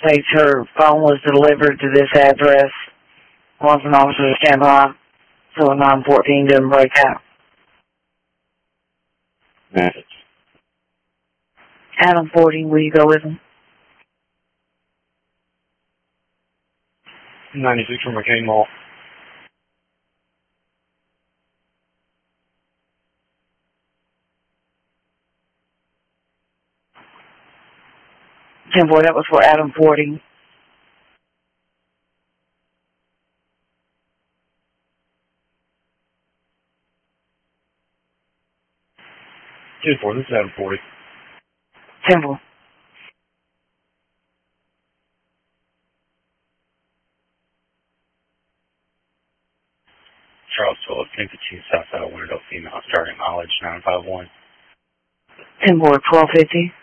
states her phone was delivered to this address. Wants an officer to stand by so a 914 doesn't break out. Message. Adam 40, will you go with him? 96 from McCain Mall. Boy, that was for Adam 40. This is Adam 40. Temple. Charlottesville, 52 Southside Winterville, female, starting mileage 951. 10-4, 1250.